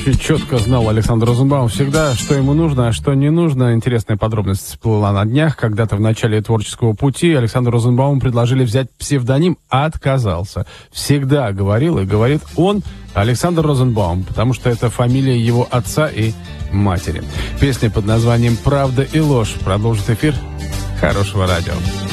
Очень четко знал Александр Розенбаум всегда, что ему нужно, а что не нужно. Интересная подробность всплыла на днях. Когда-то в начале творческого пути Александру Розенбауму предложили взять псевдоним, а отказался. Всегда говорил и говорит он Александр Розенбаум, потому что это фамилия его отца и матери. Песня под названием «Правда и ложь» продолжит эфир. Хорошего радио.